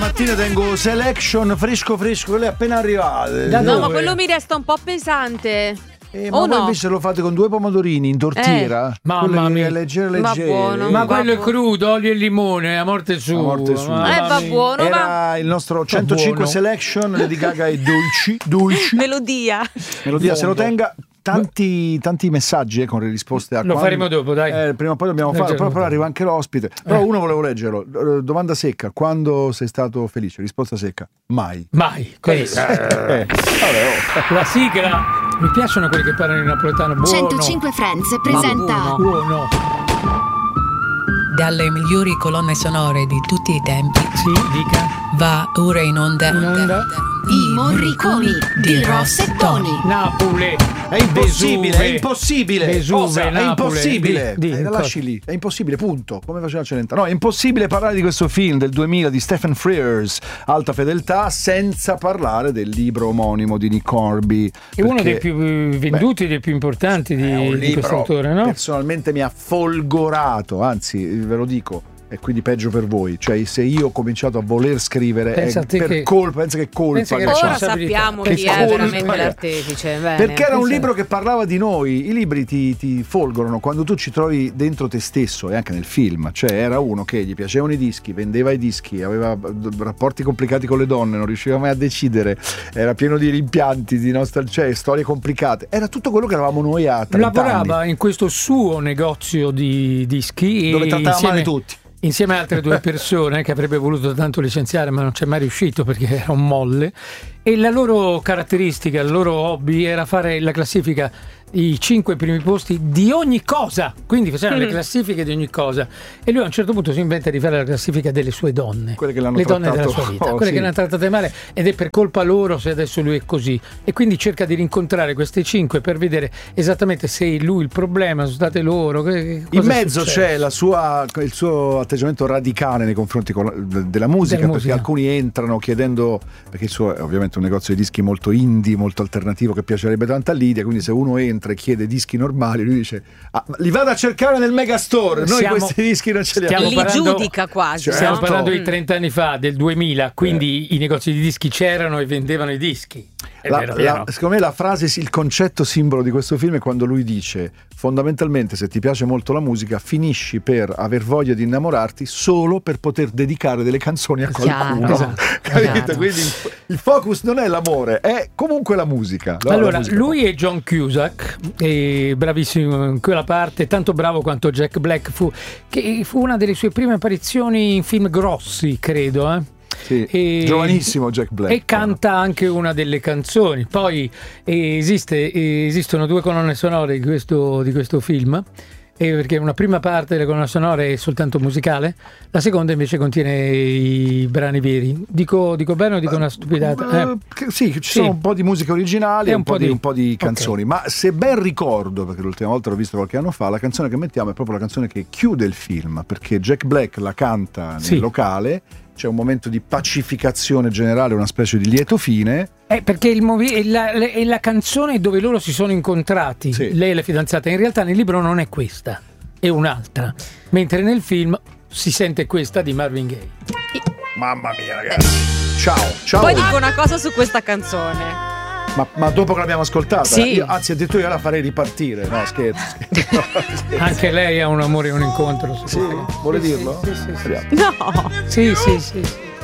mattina tengo selection fresco, quelle appena arrivate. No, ma quello mi resta un po' pesante. Ma voi no? invece lo fate con 2 pomodorini in tortiera? Mamma mia, leggere. Ma buono. Ma quello è crudo, olio e limone, a morte sua. Va buono. Era il nostro 105 buono. Selection, Lady Gaga e dolci. Melodia Se lo tenga. Tanti messaggi con le risposte a Lo faremo dopo, dai. Prima o poi dobbiamo farlo, poi arriva anche l'ospite. Però uno volevo leggerlo. Domanda secca: quando sei stato felice? Risposta secca: mai. Vabbè, La sigla. Mi piacciono quelli che parlano in napoletano. Buono. 105 Friends presenta Buono. Dalle migliori colonne sonore di tutti i tempi. Sì, dica. Va ora in onda. I Morriconi di Ross e Tony. Napoli. È impossibile, Vesuve. è impossibile. Vesuve, Cosa? È Napoli. impossibile. Di, lasci lì, è impossibile, punto. Come faceva Celentano. No, è impossibile parlare di questo film del 2000 di Stephen Frears, Alta Fedeltà, senza parlare del libro omonimo di Nick Hornby. È uno dei più venduti, dei più importanti di questo autore, no? Personalmente mi ha folgorato, anzi, ve lo dico. E quindi peggio per voi, cioè se io ho cominciato a voler scrivere pensa che colpa ora sappiamo chi è veramente l'artefice. Bene, perché era un libro che parlava di noi. I libri ti folgorano quando tu ci trovi dentro te stesso, e anche nel film. Cioè era uno che gli piacevano i dischi, vendeva i dischi, aveva rapporti complicati con le donne, non riusciva mai a decidere, era pieno di rimpianti, di cioè storie complicate. Era tutto quello che eravamo noi a 30 Lavorava anni. in questo suo negozio di dischi dove trattava male tutti. Insieme a altre 2 persone che avrebbe voluto tanto licenziare, ma non c'è mai riuscito perché era un molle. E la loro caratteristica, il loro hobby era fare la classifica, i 5 primi posti di ogni cosa. Quindi facevano le classifiche di ogni cosa. E lui a un certo punto si inventa di fare la classifica delle sue donne, quelle che l'hanno le donne trattato, della sua vita, quelle che l'hanno trattate male, ed è per colpa loro se adesso lui è così. E quindi cerca di rincontrare queste 5 per vedere esattamente se è lui il problema, sono state loro. In mezzo c'è il suo atteggiamento radicale nei confronti della musica, perché alcuni entrano chiedendo, perché il suo è ovviamente un negozio di dischi molto indie, molto alternativo, che piacerebbe tanto a Lidia, quindi se uno entra e chiede dischi normali, lui dice li vado a cercare nel Megastore, noi questi dischi non ce li abbiamo. Li giudica quasi. Stiamo parlando di 30 anni fa, del 2000, quindi i negozi di dischi c'erano e vendevano i dischi. Secondo me la frase, il concetto simbolo di questo film è quando lui dice: fondamentalmente, se ti piace molto la musica, finisci per aver voglia di innamorarti solo per poter dedicare delle canzoni a qualcuno. Capito? Quindi il focus non è l'amore, è comunque la musica. Allora, la musica lui è John Cusack, è bravissimo in quella parte, tanto bravo quanto Jack Black fu una delle sue prime apparizioni in film grossi, credo. Sì, giovanissimo Jack Black. E canta anche una delle canzoni. Poi esistono 2 colonne sonore di questo film, perché una prima parte delle colonne sonore è soltanto musicale, la seconda invece contiene i brani veri. Dico bene o dico una stupidata? Sì, ci sono un po' di musica originale e un po' di canzoni, ma se ben ricordo, perché l'ultima volta l'ho visto qualche anno fa, la canzone che mettiamo è proprio la canzone che chiude il film, perché Jack Black la canta nel locale. C'è un momento di pacificazione generale, una specie di lieto fine. Perché è la canzone dove loro si sono incontrati, lei e la fidanzata. In realtà nel libro non è questa, è un'altra. Mentre nel film si sente questa di Marvin Gaye. Mamma mia, ragazzi. Ciao. Poi dico una cosa su questa canzone. Ma dopo che l'abbiamo ascoltata, sì. Anzi, addirittura io la farei ripartire. No, scherzo. Anche lei ha un amore e un incontro. Sì, vuole dirlo? Sì. No. Sì.